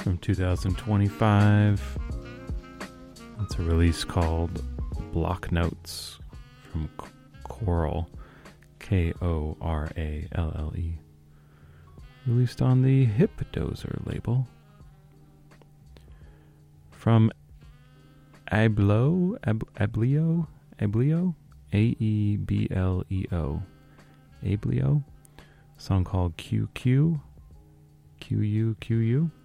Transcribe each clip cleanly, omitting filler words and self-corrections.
from 2025. It's a release called Block Notes from Korale, K-O-R-A-L-L-E, released on the Hipdozer label. From Aebleo, A-E-B-L-E-O, Aebleo, a song called QQ, Q-U-Q-U.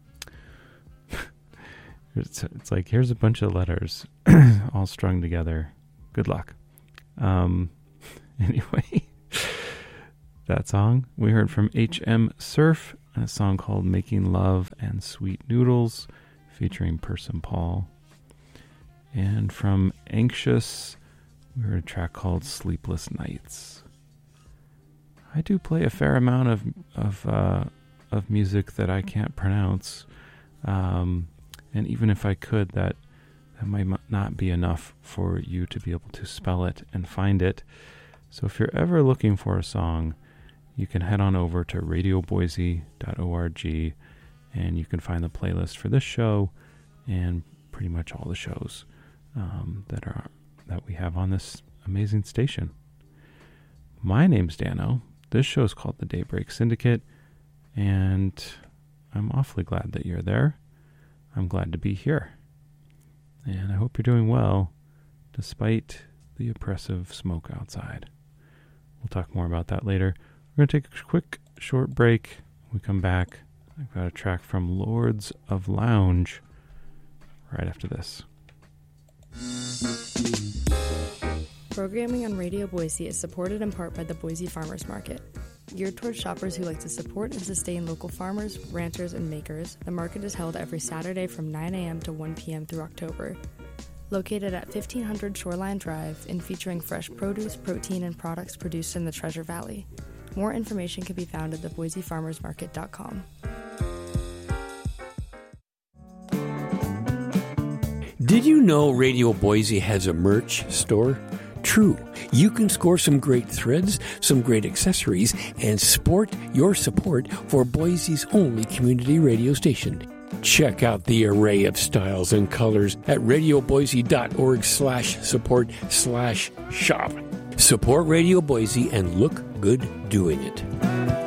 It's like, here's a bunch of letters all strung together. Good luck. Anyway, that song we heard from HM Surf, a song called Making Love and Sweet Noodles, featuring Person Paul. And from Anxious, we heard a track called Sleepless Nights. I do play a fair amount of music that I can't pronounce. And even if I could, that might not be enough for you to be able to spell it and find it. So if you're ever looking for a song, you can head on over to radioboise.org, and you can find the playlist for this show and pretty much all the shows that we have on this amazing station. My name's Dano. This show is called the Daybreak Syndicate, and I'm awfully glad that you're there. I'm glad to be here. And I hope you're doing well, despite the oppressive smoke outside. We'll talk more about that later. We're going to take a quick, short break. When we come back, I've got a track from Lords of Lounge right after this. Programming on Radio Boise is supported in part by the Boise Farmers Market. Geared towards shoppers who like to support and sustain local farmers, ranchers, and makers, the market is held every Saturday from 9 a.m. to 1 p.m. through October. Located at 1500 Shoreline Drive and featuring fresh produce, protein, and products produced in the Treasure Valley. More information can be found at theboisefarmersmarket.com. Did you know Radio Boise has a merch store? True. You can score some great threads, some great accessories, and sport your support for Boise's only community radio station. Check out the array of styles and colors at radioboise.org/support/shop. Support Radio Boise and look good doing it.